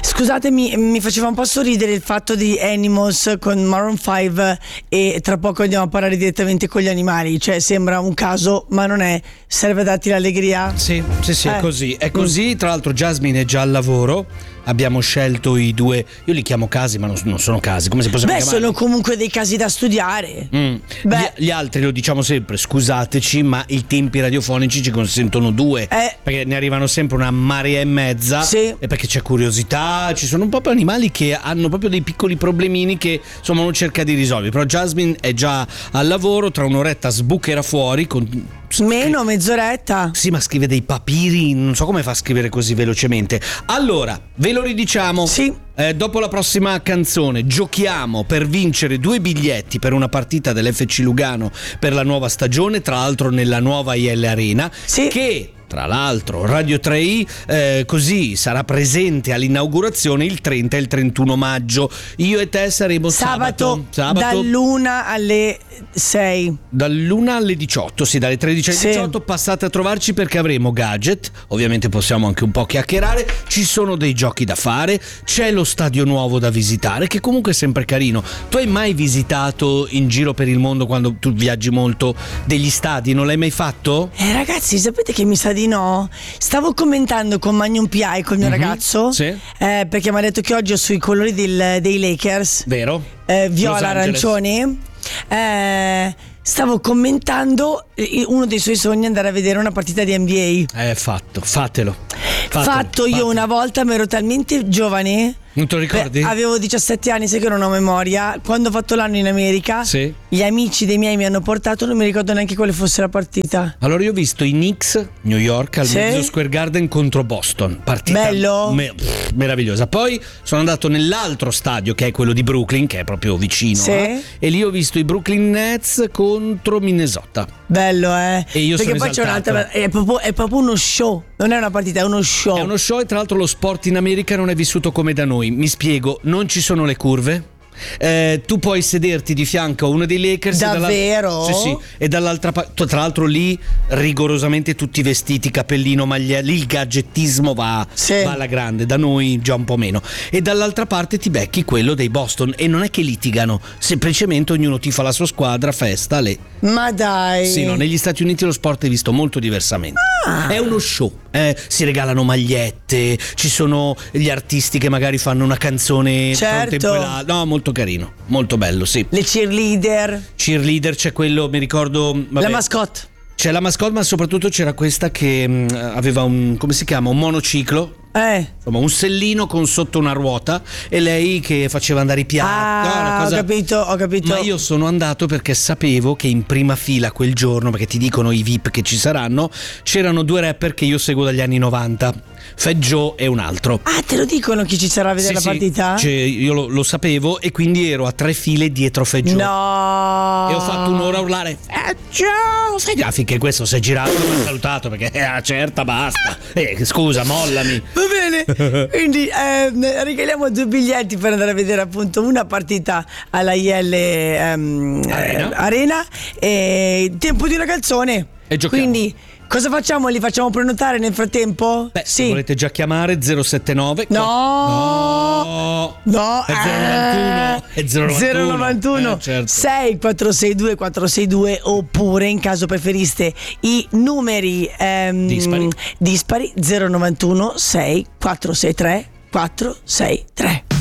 Scusatemi, mi faceva un po' sorridere il fatto di Animals con Maroon 5 e tra poco andiamo a parlare direttamente con gli animali, cioè sembra un caso ma non è, serve a darti l'allegria? Sì, è così, tra l'altro Jasmine è già al lavoro, abbiamo scelto i due, io li chiamo casi ma non sono casi, come si possono chiamare? Sono comunque dei casi da studiare. Gli altri lo diciamo sempre, scusateci ma i tempi radiofonici ci consentono due, perché ne arrivano sempre una marea e mezza, e perché c'è curiosità, ci sono proprio animali che hanno proprio dei piccoli problemini che insomma uno cerca di risolvere, però Jasmine è già al lavoro, tra un'oretta sbucherà fuori con mezz'oretta. Sì, ma scrive dei papiri, non so come fa a scrivere così velocemente. Allora, ve lo ridiciamo. Sì. Dopo la prossima canzone giochiamo per vincere 2 biglietti per una partita dell'FC Lugano per la nuova stagione, tra l'altro nella nuova IL Arena, che tra l'altro Radio 3i così sarà presente all'inaugurazione il 30 e il 31 maggio. Io e te saremo sabato dall'1 alle 6. Dall'1 alle 18, sì, dalle 13 alle 18 passate a trovarci perché avremo gadget, ovviamente possiamo anche un po' chiacchierare, ci sono dei giochi da fare, c'è lo stadio nuovo da visitare che comunque è sempre carino. Tu hai mai visitato in giro per il mondo, quando tu viaggi molto, degli stadi? Non l'hai mai fatto? Ragazzi, sapete che mi sa di no? Stavo commentando con Magnum PI, col mio ragazzo, perché mi ha detto che oggi ho sui colori dei Lakers, vero? Viola, arancioni. Stavo commentando uno dei suoi sogni, andare a vedere una partita di NBA. Fatelo. Io una volta, ma ero talmente giovane. Non te lo ricordi? Avevo 17 anni, sai che non ho memoria. Quando ho fatto l'anno in America, gli amici dei miei mi hanno portato, non mi ricordo neanche quale fosse la partita. Allora io ho visto i Knicks New York al Madison Square Garden contro Boston. Partita bello, meravigliosa. Poi sono andato nell'altro stadio, che è quello di Brooklyn, che è proprio vicino, e lì ho visto i Brooklyn Nets contro Minnesota. Bello, E io perché poi c'è un'altra, è proprio uno show. Non è una partita, è uno show. È uno show, e tra l'altro lo sport in America non è vissuto come da noi. Mi spiego, non ci sono le curve. Tu puoi sederti di fianco a uno dei Lakers, davvero? Sì, e dall'altra parte, tra l'altro lì rigorosamente tutti vestiti, cappellino, maglia, lì il gadgettismo va alla grande, da noi già un po' meno. E dall'altra parte ti becchi quello dei Boston, e non è che litigano, semplicemente ognuno tifa la sua squadra, festa, ma dai. Sì, no, negli Stati Uniti lo sport è visto molto diversamente. È uno show, si regalano magliette, ci sono gli artisti che magari fanno una canzone contemporanea. No, molto carino, molto bello, sì. Le cheerleader, c'è quello, mi ricordo, la mascotte. C'è la mascotte, ma soprattutto c'era questa che aveva un monociclo. Insomma, un sellino con sotto una ruota, e lei che faceva andare i piatti. Ho capito. Ma io sono andato perché sapevo che in prima fila quel giorno, perché ti dicono i VIP che ci saranno, c'erano 2 rapper che io seguo dagli anni 90, Fat Joe e un altro. Te lo dicono chi ci sarà a vedere la partita? Io lo sapevo, e quindi ero a 3 file dietro Fat Joe. No! E ho fatto un'ora a urlare Fat Joe, finché questo si è girato e mi ha salutato, perché certa, basta. Scusa, mollami. Va bene, quindi regaliamo 2 biglietti per andare a vedere appunto una partita alla IL Arena, e tempo di una canzone. E giochiamo. Quindi cosa facciamo? Li facciamo prenotare nel frattempo? Se volete già chiamare 079. No, è 091 6462 462, oppure in caso preferiste i numeri dispari 091 6463 463.